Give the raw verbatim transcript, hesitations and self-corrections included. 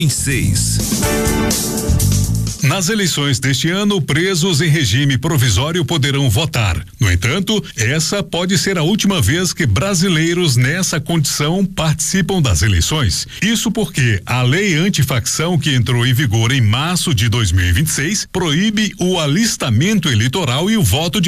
Em seis. Nas eleições deste ano, presos em regime provisório poderão votar. No entanto, essa pode ser a última vez que brasileiros nessa condição participam das eleições. Isso porque a lei antifacção, que entrou em vigor em março de dois mil e vinte e seis, proíbe o alistamento eleitoral e o voto de